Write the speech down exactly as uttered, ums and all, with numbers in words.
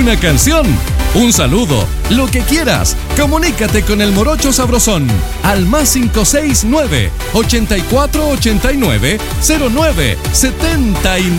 una canción, un saludo, lo que quieras. Comunícate con el Morocho Sabrosón al más cinco seis nueve, ochenta y cuatro ochenta y nueve, cero nueve setenta y nueve.